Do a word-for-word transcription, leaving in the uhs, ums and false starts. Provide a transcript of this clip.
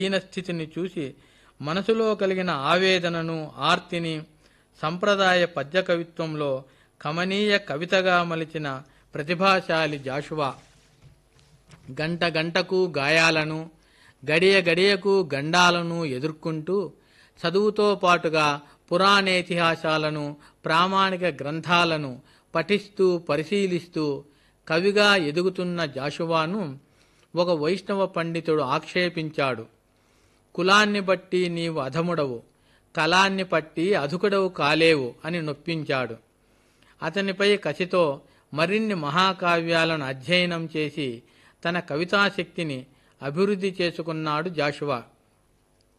హీనస్థితిని చూసి మనసులో కలిగిన ఆవేదనను ఆర్తిని సంప్రదాయ పద్య కవిత్వంలో కమనీయ కవితగా మలిచిన ప్రతిభాశాలి జాషువా గంట గంటకు గాయాలను గడియ గడియకు గండాలను ఎదుర్కొంటూ చదువుతో పాటుగా పురాణేతిహాసాలను ప్రామాణిక గ్రంథాలను పఠిస్తూ పరిశీలిస్తూ కవిగా ఎదుగుతున్న జాషువాను ఒక వైష్ణవ పండితుడు ఆక్షేపించాడు. కులాన్ని బట్టి నీవు అధముడవు, కళాన్ని పట్టి అధుకుడవు కాలేవు అని నొప్పించాడు. అతనిపై కసితో మరిన్ని మహాకావ్యాలను అధ్యయనం చేసి తన కవితాశక్తిని అభివృద్ధి చేసుకున్నాడు జాషువా.